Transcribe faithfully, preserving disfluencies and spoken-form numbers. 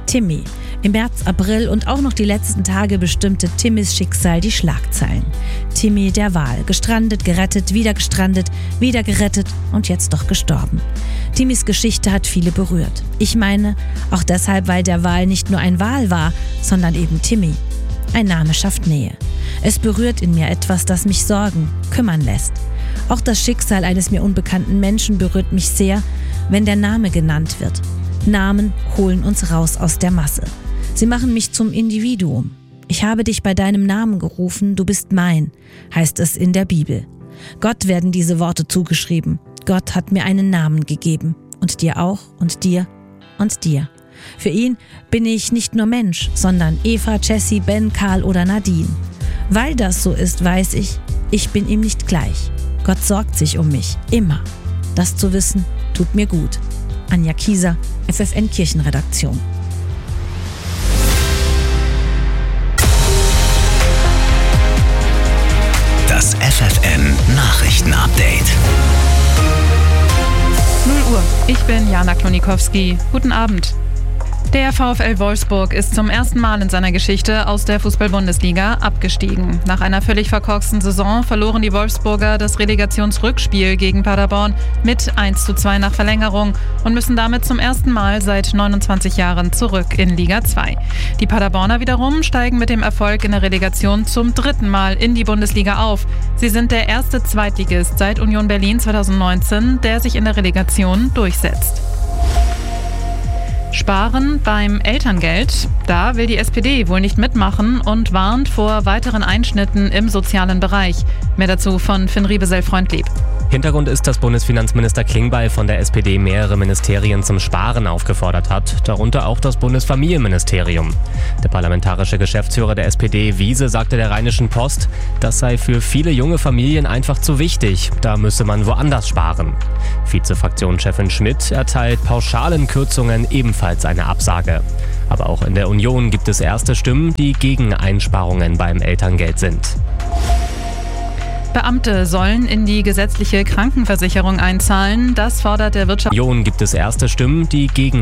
Timmy. Im März, April und auch noch die letzten Tage bestimmte Timmys Schicksal die Schlagzeilen. Timmy der Wal, gestrandet, gerettet, wieder gestrandet, wieder gerettet und jetzt doch gestorben. Timmys Geschichte hat viele berührt. Ich meine, auch deshalb, weil der Wal nicht nur ein Wal war, sondern eben Timmy. Ein Name schafft Nähe. Es berührt in mir etwas, das mich sorgen, kümmern lässt. Auch das Schicksal eines mir unbekannten Menschen berührt mich sehr, wenn der Name genannt wird. Namen holen uns raus aus der Masse. Sie machen mich zum Individuum. Ich habe dich bei deinem Namen gerufen, du bist mein, heißt es in der Bibel. Gott werden diese Worte zugeschrieben. Gott hat mir einen Namen gegeben. Und dir auch, und dir, und dir. Für ihn bin ich nicht nur Mensch, sondern Eva, Jessie, Ben, Karl oder Nadine. Weil das so ist, weiß ich, ich bin ihm nicht gleich. Gott sorgt sich um mich, immer. Das zu wissen, tut mir gut. Anja Kieser, F F N Kirchenredaktion. Das F F N Nachrichtenupdate. null Uhr, ich bin Jana Klonikowski. Guten Abend. Der VfL Wolfsburg ist zum ersten Mal in seiner Geschichte aus der Fußball-Bundesliga abgestiegen. Nach einer völlig verkorksten Saison verloren die Wolfsburger das Relegationsrückspiel gegen Paderborn mit eins zu zwei nach Verlängerung und müssen damit zum ersten Mal seit neunundzwanzig Jahren zurück in Liga zwei. Die Paderborner wiederum steigen mit dem Erfolg in der Relegation zum dritten Mal in die Bundesliga auf. Sie sind der erste Zweitligist seit Union Berlin zweitausendneunzehn, der sich in der Relegation durchsetzt. Sparen beim Elterngeld? Da will die S P D wohl nicht mitmachen und warnt vor weiteren Einschnitten im sozialen Bereich. Mehr dazu von Finn Riebesell-Freundlieb. Hintergrund ist, dass Bundesfinanzminister Klingbeil von der S P D mehrere Ministerien zum Sparen aufgefordert hat, darunter auch das Bundesfamilienministerium. Der parlamentarische Geschäftsführer der S P D, Wiese, sagte der Rheinischen Post, das sei für viele junge Familien einfach zu wichtig, da müsse man woanders sparen. Vizefraktionschefin Schmidt erteilt pauschalen Kürzungen ebenfalls eine Absage. Aber auch in der Union gibt es erste Stimmen, die gegen Einsparungen beim Elterngeld sind. Beamte sollen in die gesetzliche Krankenversicherung einzahlen. Das fordert der Wirtschafts- Union gibt es erste Stimmen, die gegen